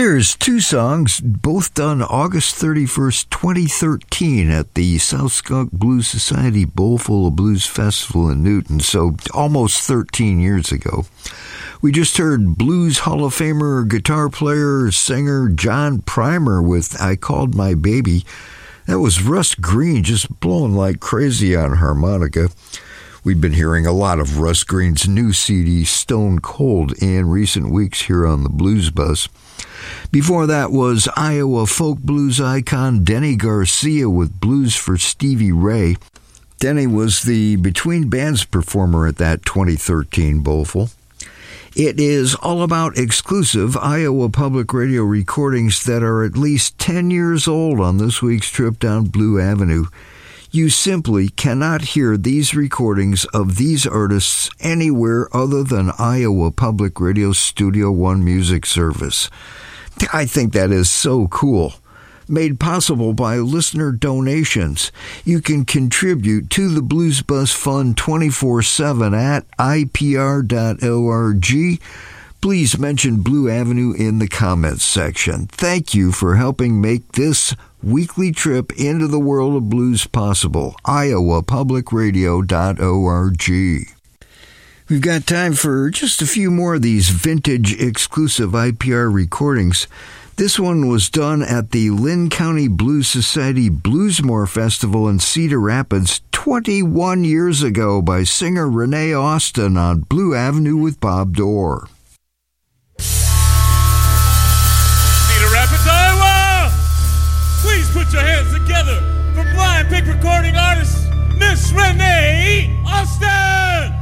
There's two songs, both done August 31st, 2013 at the South Skunk Blues Society Bowlful of Blues Festival in Newton, so almost 13 years ago. We just heard Blues Hall of Famer, guitar player, singer John Primer with I Called My Baby. That was Russ Green just blowing like crazy on harmonica. We've been hearing a lot of Russ Green's new CD, Stone Cold, in recent weeks here on the Blues Bus. Before that was Iowa folk blues icon Denny Garcia with Blues for Stevie Ray. Denny was the Between Bands performer at that 2013 Bowlful. It is all about exclusive Iowa Public Radio recordings that are at least 10 years old on this week's trip down Blue Avenue. You simply cannot hear these recordings of these artists anywhere other than Iowa Public Radio Studio One Music Service. I think that is so cool. Made possible by listener donations. You can contribute to the Blues Bus Fund 24/7 at ipr.org. Please mention Blue Avenue in the comments section. Thank you for helping make this weekly trip into the world of blues possible. iowapublicradio.org. We've got time for just a few more of these vintage exclusive IPR recordings. This one was done at the Lynn County Blues Society Bluesmore Festival in Cedar Rapids 21 years ago by singer Renee Austin on Blue Avenue with Bob Dorr. Cedar Rapids, Iowa! Please put your hands together for Blind Pig recording artist, Miss Renee Austin!